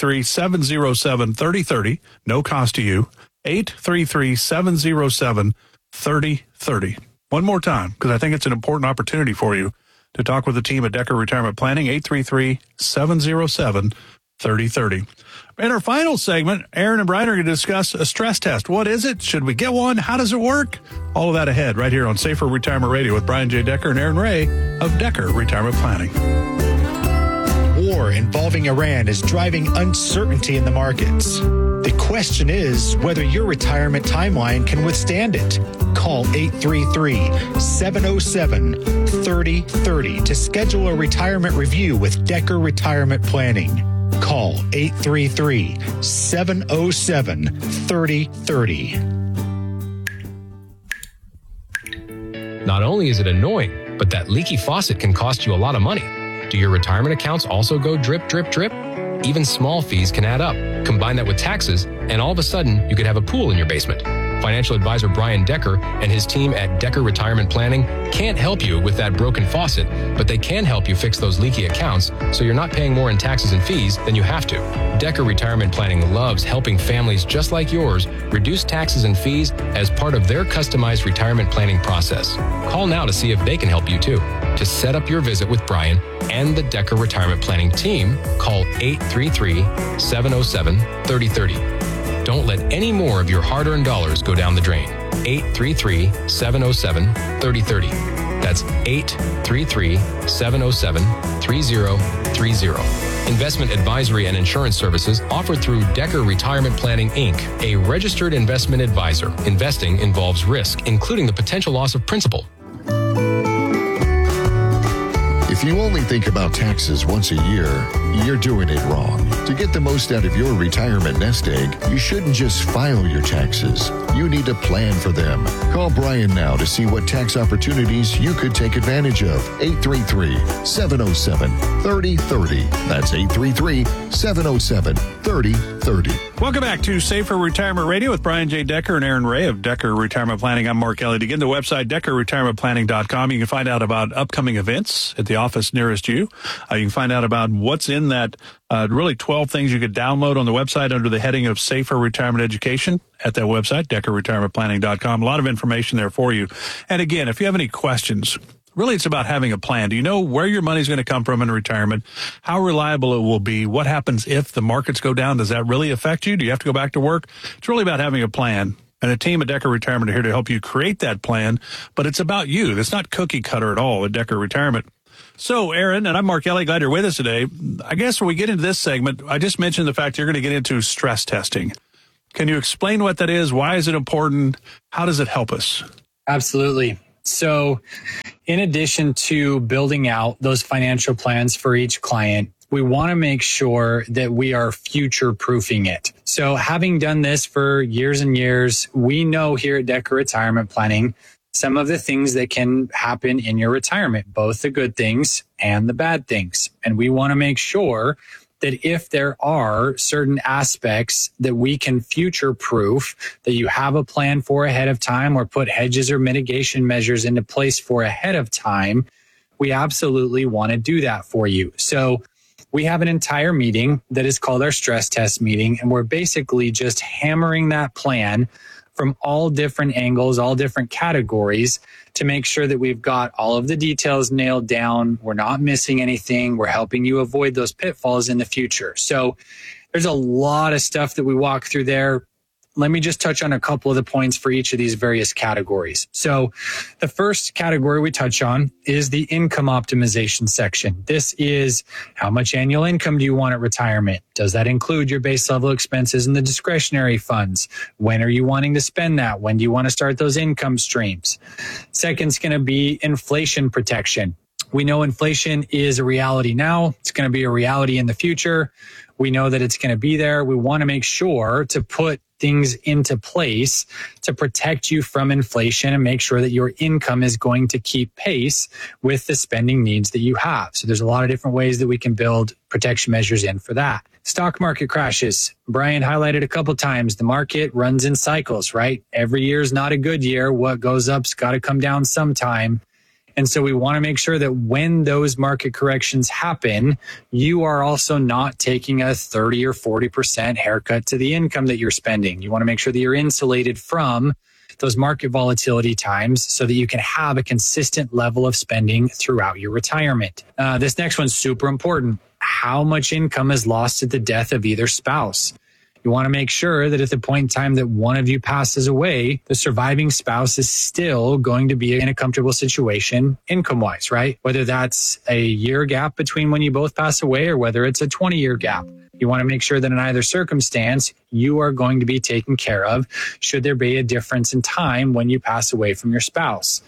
833-707-3030. No cost to you. 833-707-3030. One more time, because I think it's an important opportunity for you to talk with the team at Decker Retirement Planning. 833-707-3030. In our final segment, Aaron and Brian are going to discuss a stress test. What is it? Should we get one? How does it work? All of that ahead right here on Safer Retirement Radio with Brian J. Decker and Aaron Ray of Decker Retirement Planning. War involving Iran is driving uncertainty in the markets. The question is whether your retirement timeline can withstand it. Call 833-707-3030 to schedule a retirement review with Decker Retirement Planning. Call 833-707-3030. Not only is it annoying, but that leaky faucet can cost you a lot of money. Do your retirement accounts also go drip, drip, drip? Even small fees can add up. Combine that with taxes, and all of a sudden, you could have a pool in your basement. Financial advisor Brian Decker and his team at Decker Retirement Planning can't help you with that broken faucet, but they can help you fix those leaky accounts so you're not paying more in taxes and fees than you have to. Decker Retirement Planning loves helping families just like yours reduce taxes and fees as part of their customized retirement planning process. Call now to see if they can help you too. To set up your visit with Brian and the Decker Retirement Planning team, call 833-707-3030. Don't let any more of your hard-earned dollars go down the drain. 833-707-3030. That's 833-707-3030. Investment advisory and insurance services offered through Decker Retirement Planning, Inc., a registered investment advisor. Investing involves risk, including the potential loss of principal. If you only think about taxes once a year, you're doing it wrong. To get the most out of your retirement nest egg, you shouldn't just file your taxes. You need to plan for them. Call Brian now to see what tax opportunities you could take advantage of. 833-707-3030. That's 833-707-3030. Welcome back to Safer Retirement Radio with Brian J. Decker and Aaron Ray of Decker Retirement Planning. I'm Mark Elliott. Again, the website, DeckerRetirementPlanning.com. You can find out about upcoming events at the office nearest you. You can find out about what's in that Really 12 things you could download on the website under the heading of Safer Retirement Education at that website, DeckerRetirementPlanning.com. A lot of information there for you. And again, if you have any questions, really it's about having a plan. Do you know where your money's going to come from in retirement, how reliable it will be, what happens if the markets go down? Does that really affect you? Do you have to go back to work? It's really about having a plan. And a team at Decker Retirement are here to help you create that plan, but it's about you. It's not cookie cutter at all at Decker Retirement. So, Aaron, and I'm Mark Ellie, glad you're with us today. I guess when we get into this segment, I just mentioned the fact you're going to get into stress testing. Can you explain what that is? Why is it important? How does it help us? Absolutely. So, in addition to building out those financial plans for each client, we want to make sure that we are future proofing it. So, having done this for years and years, we know here at Decker Retirement Planning some of the things that can happen in your retirement, both the good things and the bad things. And we want to make sure that if there are certain aspects that we can future proof, that you have a plan for ahead of time or put hedges or mitigation measures into place for ahead of time, we absolutely want to do that for you. So we have an entire meeting that is called our stress test meeting, and we're basically just hammering that plan from all different angles, all different categories to make sure that we've got all of the details nailed down. We're not missing anything. We're helping you avoid those pitfalls in the future. So there's a lot of stuff that we walk through there. Let me just touch on a couple of the points for each of these various categories. So the first category we touch on is the income optimization section. This is how much annual income do you want at retirement? Does that include your base level expenses and the discretionary funds? When are you wanting to spend that? When do you want to start those income streams? Second is going to be inflation protection. We know inflation is a reality now. It's going to be a reality in the future. We know that it's going to be there. We want to make sure to put things into place to protect you from inflation and make sure that your income is going to keep pace with the spending needs that you have. So there's a lot of different ways that we can build protection measures in for that. Stock market crashes. Brian highlighted a couple times. The market runs in cycles, right? Every year is not a good year. What goes up's got to come down sometime. And so we want to make sure that when those market corrections happen, you are also not taking a 30 or 40% haircut to the income that you're spending. You want to make sure that you're insulated from those market volatility times so that you can have a consistent level of spending throughout your retirement. This next one's super important. How much income is lost at the death of either spouse? You want to make sure that at the point in time that one of you passes away, the surviving spouse is still going to be in a comfortable situation income-wise, right? Whether that's a year gap between when you both pass away or whether it's a 20-year gap. You want to make sure that in either circumstance, you are going to be taken care of should there be a difference in time when you pass away from your spouse.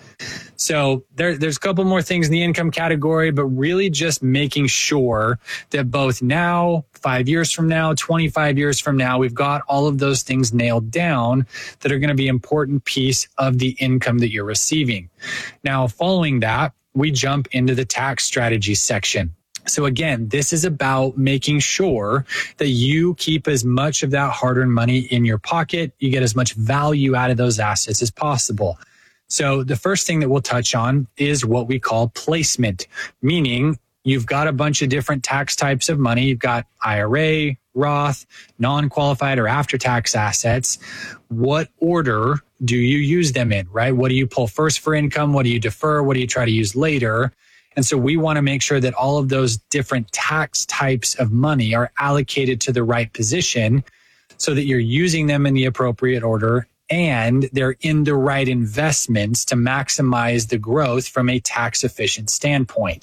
So there's a couple more things in the income category, but really just making sure that both now, 5 years from now, 25 years from now, we've got all of those things nailed down that are going to be an important piece of the income that you're receiving. Now, following that, we jump into the tax strategy section. So again, this is about making sure that you keep as much of that hard-earned money in your pocket. You get as much value out of those assets as possible. So the first thing that we'll touch on is what we call placement, meaning you've got a bunch of different tax types of money. You've got IRA, Roth, non-qualified or after-tax assets. What order do you use them in, right? What do you pull first for income? What do you defer? What do you try to use later? And so we want to make sure that all of those different tax types of money are allocated to the right position so that you're using them in the appropriate order and they're in the right investments to maximize the growth from a tax efficient standpoint.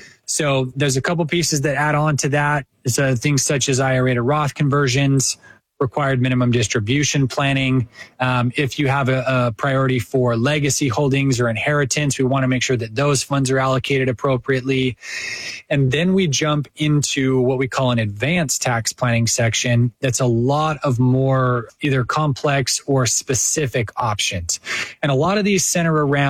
So there's a couple pieces that add on to that. So things such as IRA to Roth conversions, required minimum distribution planning. If you have a priority for legacy holdings or inheritance, we want to make sure that those funds are allocated appropriately. And then we jump into what we call an advanced tax planning section. That's a lot of more either complex or specific options. And a lot of these center around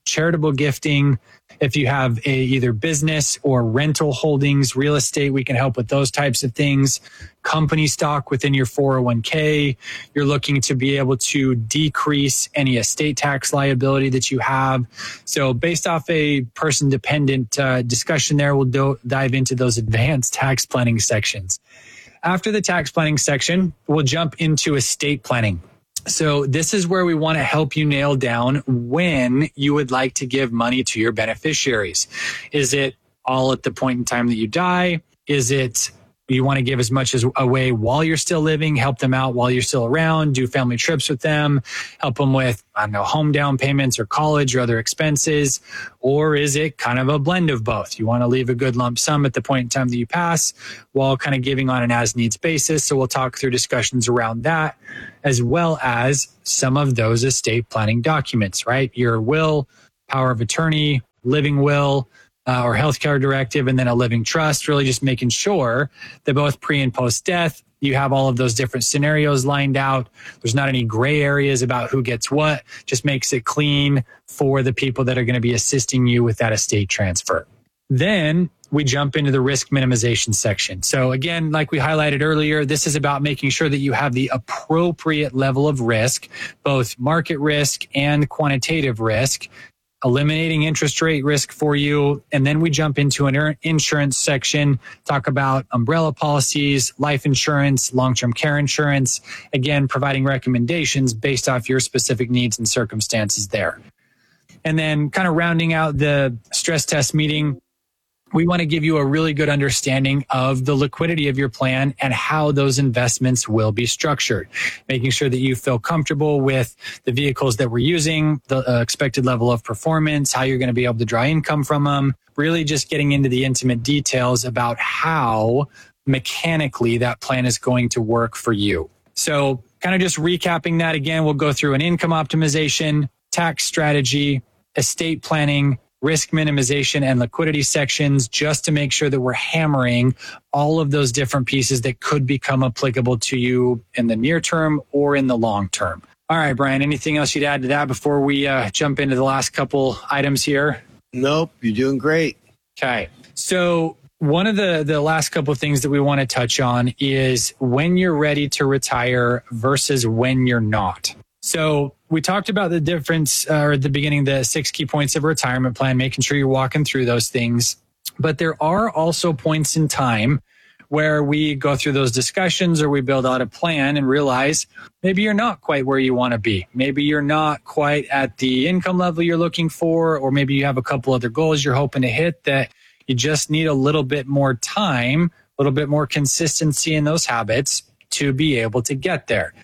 charitable gifting. If you have either business or rental holdings, real estate, we can help with those types of things. Company stock within your 401k. You're looking to be able to decrease any estate tax liability that you have. So based off a person-dependent discussion there, we'll dive into those advanced tax planning sections. After the tax planning section, we'll jump into estate planning. So this is where we want to help you nail down when you would like to give money to your beneficiaries. Is it all at the point in time that you die? Is it you want to give as much as away while you're still living, help them out while you're still around, do family trips with them, help them with, home down payments or college or other expenses? Or is it kind of a blend of both? You want to leave a good lump sum at the point in time that you pass while kind of giving on an as-needs basis. So we'll talk through discussions around that, as well as some of those estate planning documents, right? Your will, power of attorney, living will, or healthcare directive, and then a living trust, really just making sure that both pre and post death, you have all of those different scenarios lined out. There's not any gray areas about who gets what, just makes it clean for the people that are going to be assisting you with that estate transfer. Then we jump into the risk minimization section. So again, like we highlighted earlier, this is about making sure that you have the appropriate level of risk, both market risk and quantitative risk, eliminating interest rate risk for you. And then we jump into an insurance section, talk about umbrella policies, life insurance, long-term care insurance, again, providing recommendations based off your specific needs and circumstances there. And then kind of rounding out the stress test meeting, we want to give you a really good understanding of the liquidity of your plan and how those investments will be structured, making sure that you feel comfortable with the vehicles that we're using, the expected level of performance, how you're going to be able to draw income from them, really just getting into the intimate details about how mechanically that plan is going to work for you. So kind of just recapping that again, we'll go through an income optimization, tax strategy, estate planning, risk minimization, and liquidity sections, just to make sure that we're hammering all of those different pieces that could become applicable to you in the near term or in the long term. All right, Brian, anything else you'd add to that before we jump into the last couple items here? Nope, you're doing great. Okay. So one of the last couple of things that we want to touch on is when you're ready to retire versus when you're not. So we talked about the difference at the beginning, the 6 key points of a retirement plan, making sure you're walking through those things. But there are also points in time where we go through those discussions or we build out a plan and realize maybe you're not quite where you want to be. Maybe you're not quite at the income level you're looking for, or maybe you have a couple other goals you're hoping to hit that you just need a little bit more time, a little bit more consistency in those habits to be able to get there.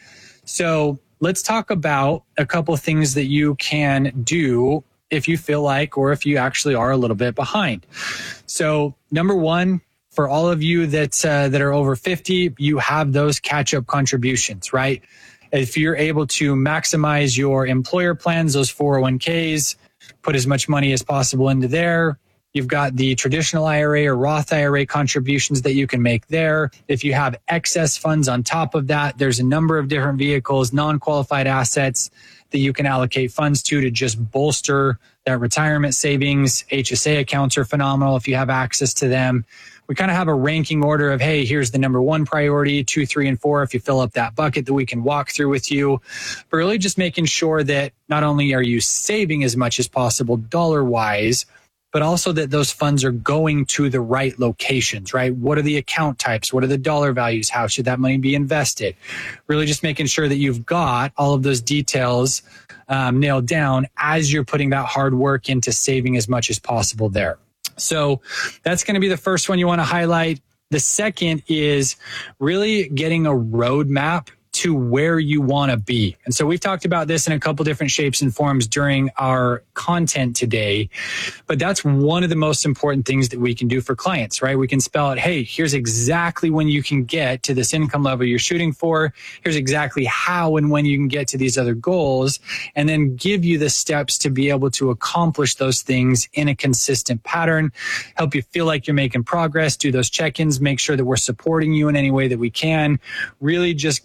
So let's talk about a couple of things that you can do if you feel like, or if you actually are a little bit behind. So number one, for all of you that are over 50, you have those catch-up contributions, right? If you're able to maximize your employer plans, those 401ks, put as much money as possible into there. You've got the traditional IRA or Roth IRA contributions that you can make there. If you have excess funds on top of that, there's a number of different vehicles, non-qualified assets that you can allocate funds to just bolster that retirement savings. HSA accounts are phenomenal if you have access to them. We kind of have a ranking order of, hey, here's the number one priority, 2, 3, and 4, if you fill up that bucket that we can walk through with you. But really just making sure that not only are you saving as much as possible dollar-wise, but also that those funds are going to the right locations, right? What are the account types? What are the dollar values? How should that money be invested? Really just making sure that you've got all of those details nailed down as you're putting that hard work into saving as much as possible there. So that's going to be the first one you want to highlight. The second is really getting a roadmap to where you want to be. And so we've talked about this in a couple different shapes and forms during our content today, but that's one of the most important things that we can do for clients, right? We can spell out, hey, here's exactly when you can get to this income level you're shooting for. Here's exactly how and when you can get to these other goals, and then give you the steps to be able to accomplish those things in a consistent pattern, help you feel like you're making progress, do those check-ins, make sure that we're supporting you in any way that we can, really just getting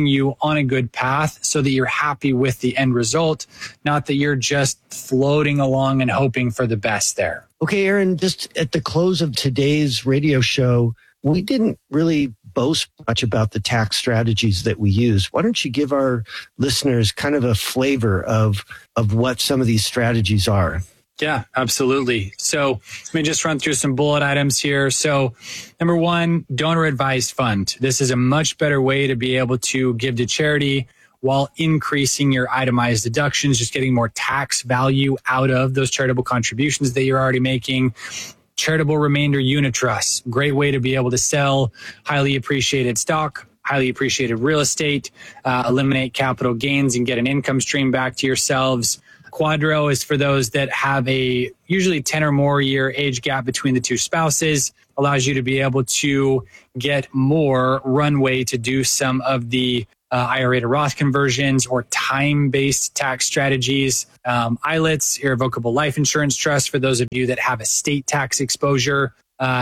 you on a good path so that you're happy with the end result, not that you're just floating along and hoping for the best there. Okay, Aaron, just at the close of today's radio show, we didn't really boast much about the tax strategies that we use. Why don't you give our listeners kind of a flavor of what some of these strategies are? Yeah, absolutely. So let me just run through some bullet items here. So number one, donor advised fund. This is a much better way to be able to give to charity while increasing your itemized deductions, just getting more tax value out of those charitable contributions that you're already making. Charitable remainder unit trusts, great way to be able to sell highly appreciated stock, highly appreciated real estate, eliminate capital gains and get an income stream back to yourselves. Quadro is for those that have a usually 10 or more year age gap between the two spouses, allows you to be able to get more runway to do some of the IRA to Roth conversions or time-based tax strategies. ILITs, irrevocable life insurance trust, for those of you that have estate tax exposure.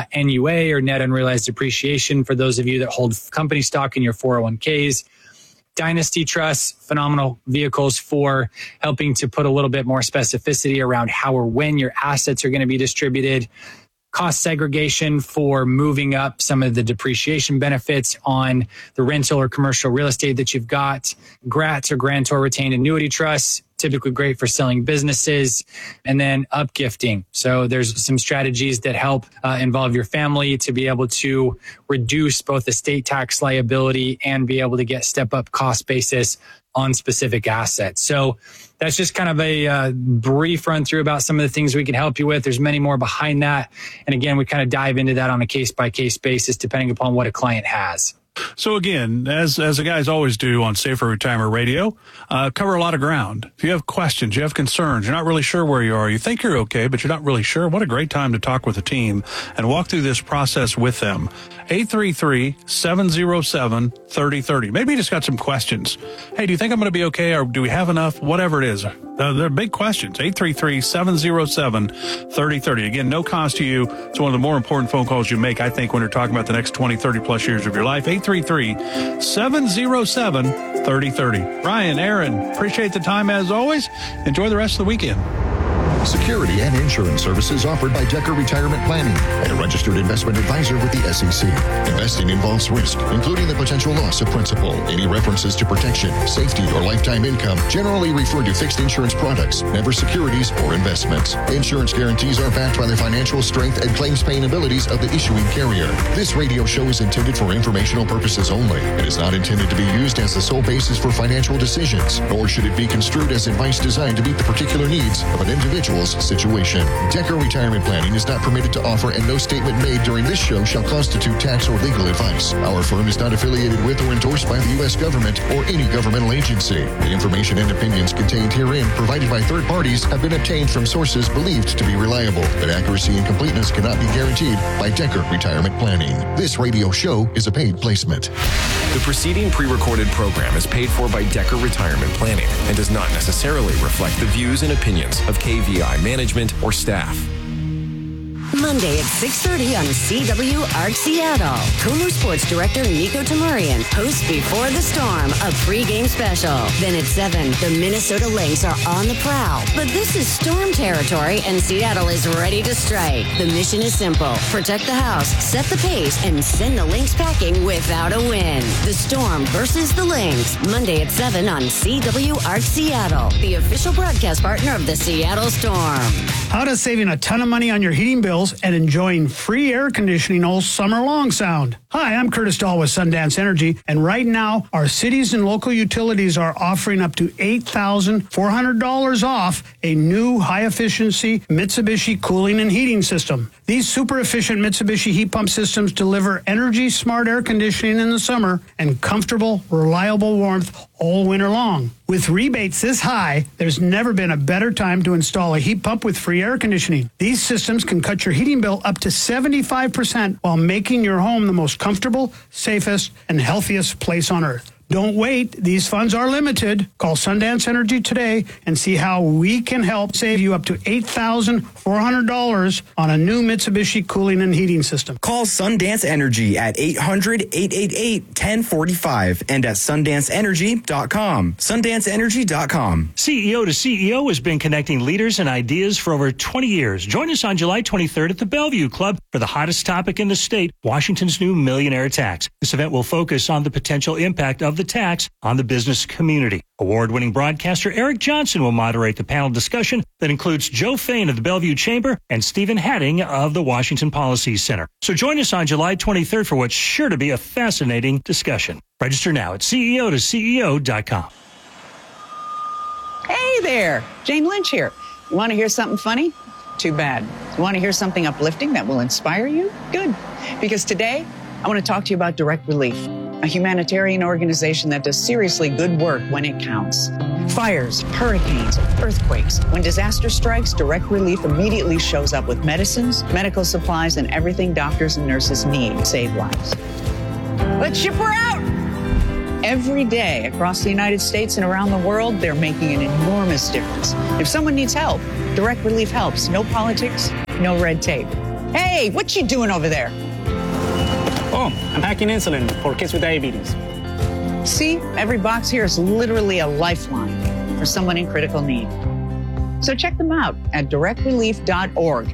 NUA, or net unrealized depreciation, for those of you that hold company stock in your 401ks. Dynasty trusts, phenomenal vehicles for helping to put a little bit more specificity around how or when your assets are going to be distributed. Cost segregation for moving up some of the depreciation benefits on the rental or commercial real estate that you've got. GRATs, or grantor retained annuity trusts, typically great for selling businesses. And then upgifting. So there's some strategies that help involve your family to be able to reduce both estate tax liability and be able to get step up cost basis on specific assets. So that's just kind of a brief run through about some of the things we can help you with. There's many more behind that. And again, we kind of dive into that on a case-by-case basis, depending upon what a client has. So again, as the guys always do on Safer Retirement Radio, cover a lot of ground. If you have questions, you have concerns, you're not really sure where you are, you think you're okay, but you're not really sure, what a great time to talk with the team and walk through this process with them. 833-707-3030. Maybe you just got some questions. Hey, do you think I'm going to be okay, or do we have enough? Whatever it is. They're big questions. 833-707-3030. Again, no cost to you. It's one of the more important phone calls you make, I think, when you're talking about the next 20, 30 plus years of your life. 833-707-3030. Ryan, Aaron, appreciate the time as always. Enjoy the rest of the weekend. Security and insurance services offered by Decker Retirement Planning, a registered investment advisor with the SEC. Investing involves risk, including the potential loss of principal. Any references to protection, safety, or lifetime income generally refer to fixed insurance products, never securities or investments. Insurance guarantees are backed by the financial strength and claims paying abilities of the issuing carrier. This radio show is intended for informational purposes only. It is not intended to be used as the sole basis for financial decisions, nor should it be construed as advice designed to meet the particular needs of an individual's situation. Decker Retirement Planning is not permitted to offer, and no statement made during this show shall constitute tax or legal advice. Our firm is not affiliated with or endorsed by the U.S. government or any governmental agency. The information and opinions contained herein, provided by third parties, have been obtained from sources believed to be reliable, but accuracy and completeness cannot be guaranteed by Decker Retirement Planning. This radio show is a paid placement. The preceding pre-recorded program is paid for by Decker Retirement Planning and does not necessarily reflect the views and opinions of KVI management or staff. Monday at 6:30 on CWRC Seattle. KOMU Sports Director Nico Tamurian hosts Before the Storm, a pregame special. Then at 7, the Minnesota Lynx are on the prowl. But this is Storm territory, and Seattle is ready to strike. The mission is simple. Protect the house, set the pace, and send the Lynx packing without a win. The Storm versus the Lynx. Monday at 7 on CWRC Seattle, the official broadcast partner of the Seattle Storm. How does saving a ton of money on your heating bills and enjoying free air conditioning all summer long sound? Hi, I'm Curtis Dahl with Sundance Energy, and right now our cities and local utilities are offering up to $8,400 off a new high-efficiency Mitsubishi cooling and heating system. These super-efficient Mitsubishi heat pump systems deliver energy-smart air conditioning in the summer and comfortable, reliable warmth all winter long. With rebates this high, there's never been a better time to install a heat pump with free air conditioning. These systems can cut your heating bill up to 75% while making your home the most comfortable, safest, and healthiest place on earth. Don't wait. These funds are limited. Call Sundance Energy today and see how we can help save you up to $8,400 on a new Mitsubishi cooling and heating system. Call Sundance Energy at 800-888-1045 and at sundanceenergy.com. Sundanceenergy.com. CEO to CEO has been connecting leaders and ideas for over 20 years. Join us on July 23rd at the Bellevue Club for the hottest topic in the state, Washington's new millionaire tax. This event will focus on the potential impact of the tax on the business community. Award-winning broadcaster Eric Johnson will moderate the panel discussion that includes Joe Fain of the Bellevue Chamber and Stephen Hadding of the Washington Policy Center. So join us on July 23rd for what's sure to be a fascinating discussion. Register now at CEO to CEO.com. Hey there, Jane Lynch here. You want to hear something funny? Too bad. You want to hear something uplifting that will inspire you? Good. Because today, I want to talk to you about Direct Relief, a humanitarian organization that does seriously good work when it counts. Fires, hurricanes, earthquakes. When disaster strikes, Direct Relief immediately shows up with medicines, medical supplies, and everything doctors and nurses need to save lives. Let's ship her out! Every day across the United States and around the world, they're making an enormous difference. If someone needs help, Direct Relief helps. No politics, no red tape. Hey, what you doing over there? Oh, I'm packing insulin for kids with diabetes. See, every box here is literally a lifeline for someone in critical need. So check them out at directrelief.org.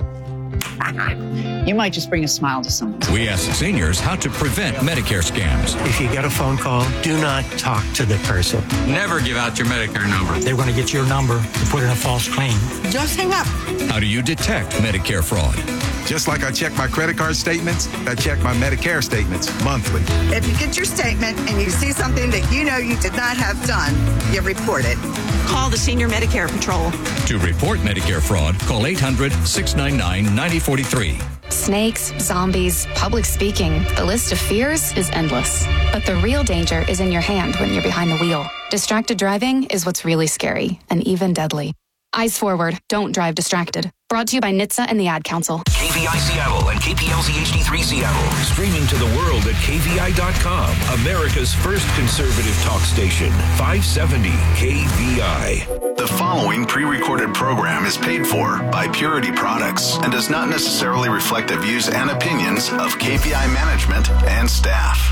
You might just bring a smile to someone. We ask seniors how to prevent Medicare scams. If you get a phone call, do not talk to the person. Never give out your Medicare number. They're going to get your number and put in a false claim. Just hang up. How do you detect Medicare fraud? Just like I check my credit card statements, I check my Medicare statements monthly. If you get your statement and you see something that you know you did not have done, you report it. Call the Senior Medicare Patrol. To report Medicare fraud, call 800-699-9043. Snakes, zombies, public speaking. The list of fears is endless. But the real danger is in your hand when you're behind the wheel. Distracted driving is what's really scary and even deadly. Eyes forward. Don't drive distracted. Brought to you by NHTSA and the Ad Council. KVI Seattle and KPLZ HD3 Seattle. Streaming to the world at KVI.com. America's first conservative talk station. 570 KVI. The following pre-recorded program is paid for by Purity Products and does not necessarily reflect the views and opinions of KVI management and staff.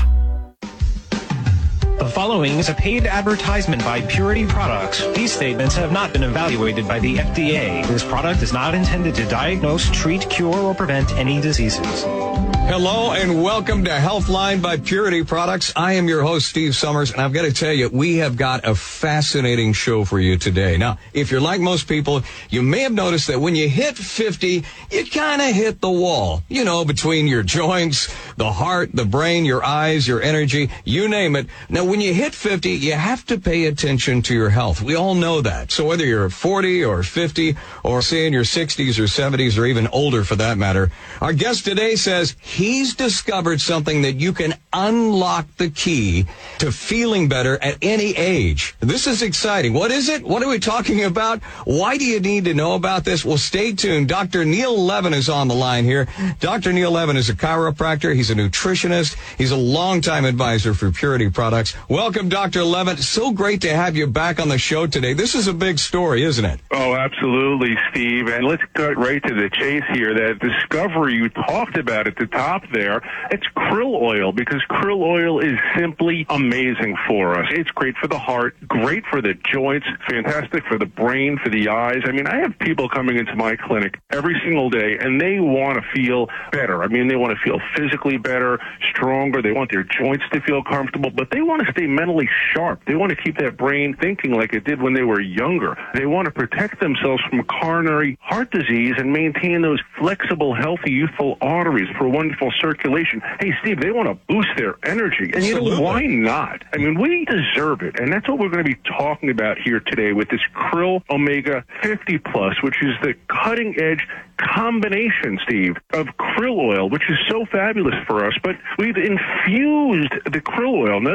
The following is a paid advertisement by Purity Products. These statements have not been evaluated by the FDA. This product is not intended to diagnose, treat, cure, or prevent any diseases. Hello and welcome to Healthline by Purity Products. I am your host, Steve Summers, and I've got to tell you, we have got a fascinating show for you today. Now, if you're like most people, you may have noticed that when you hit 50, you kind of hit the wall. You know, between your joints, the heart, the brain, your eyes, your energy, you name it. Now, when you hit 50, you have to pay attention to your health. We all know that. So whether you're 40 or 50 or say in your 60s or 70s or even older for that matter, our guest today says he's discovered something that you can unlock the key to feeling better at any age. This is exciting. What is it? What are we talking about? Why do you need to know about this? Well, stay tuned. Dr. Neil Levin is on the line here. Dr. Neil Levin is a chiropractor. He's a nutritionist. He's a longtime advisor for Purity Products. Welcome, Dr. Levin. So great to have you back on the show today. This is a big story, isn't it? Oh, absolutely, Steve. And let's cut right to the chase here. That discovery you talked about at the top there, it's krill oil, because krill oil is simply amazing for us. It's great for the heart, great for the joints, fantastic for the brain, for the eyes. I mean, I have people coming into my clinic every single day, and they want to feel better. I mean, they want to feel physically better, stronger. They want their joints to feel comfortable, but they want to stay mentally sharp. They want to keep that brain thinking like it did when they were younger. They want to protect themselves from coronary heart disease and maintain those flexible, healthy, youthful arteries for wonderful circulation. Hey, Steve, they want to boost their energy. And you know, why not? I mean, we deserve it. And that's what we're going to be talking about here today with this Krill Omega 50 Plus, which is the cutting edge combination, Steve, of krill oil, which is so fabulous for us. But we've infused the krill oil. Now, this is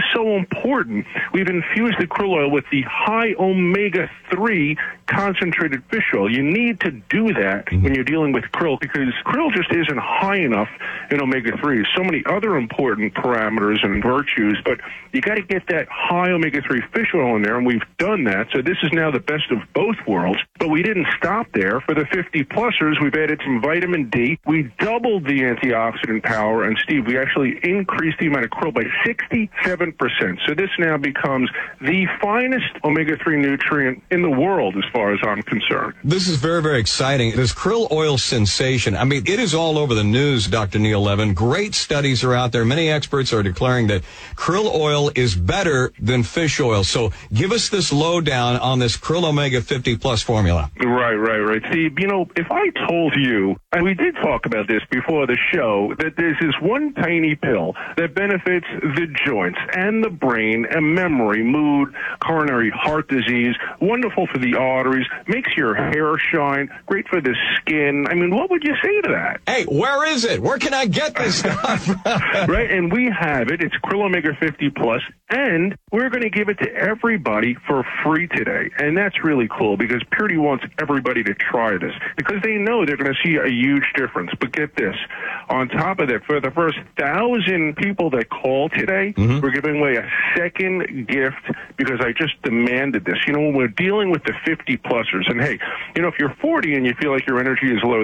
so important. We've infused the krill oil with the high omega-3 concentrated fish oil. You need to do that when you're dealing with krill because krill just isn't high enough in omega-3. So many other important parameters and virtues, but you got to get that high omega-3 fish oil in there, and we've done that. So this is now the best of both worlds. But we didn't stop there. For the 50-plussers, we've added some vitamin D. We doubled the antioxidant power, and Steve, we actually increased the amount of krill by 67%. So this now becomes the finest omega-3 nutrient in the world as far as I'm concerned. This is very, very exciting. This krill oil sensation, I mean, it is all over the news, Dr. Neil Levin. Great studies are out there. Many experts are declaring that krill oil is better than fish oil. So give us this lowdown on this krill omega 50 plus formula. Right. Steve, you know, if I told you, and we did talk about this before the show, that there's this one tiny pill that benefits the joints and the brain and memory, mood, coronary heart disease, wonderful for the arteries, makes your hair shine, great for the skin. I mean, what would you say to that? Hey, where is it? Where can I get this stuff? Right, and we have it. It's Krill Omega 50 Plus, and we're going to give it to everybody for free today. And that's really cool because Purity wants everybody to try this because they know they're going to see a huge difference. But get this, on top of that, for the first 1,000 people that call today, we're giving away a second gift because I just demanded this. You know, when we're dealing with the 50-plussers, and hey, you know, if you're 40 and you feel like your energy is low,